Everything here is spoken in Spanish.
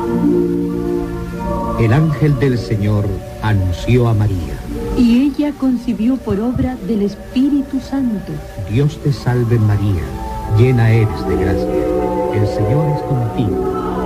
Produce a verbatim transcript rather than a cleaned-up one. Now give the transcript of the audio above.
El ángel del Señor anunció a María. Y ella concibió por obra del Espíritu Santo. Dios te salve María, llena eres de gracia. El Señor es contigo.